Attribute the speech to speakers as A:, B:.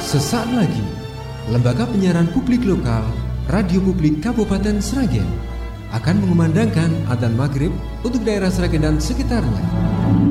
A: Sesaat lagi, Lembaga Penyiaran Publik Lokal Radio Publik Kabupaten Sragen akan mengumandangkan adzan maghrib untuk daerah Sragen dan sekitarnya.